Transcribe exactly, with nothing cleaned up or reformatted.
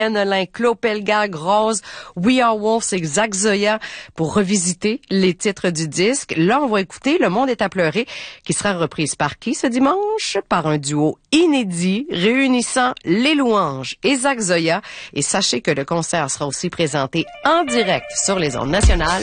Nolin, Claude Pelgag, Rose, We Are Wolves et Zach Zoya pour revisiter les titres du disque. Là, on va écouter Le Monde est à pleurer, qui sera reprise par qui ce dimanche? Par un duo inédit réunissant Les Louanges et Zach Zoya. Et sachez que le concert sera aussi présenté en direct sur les ondes nationales.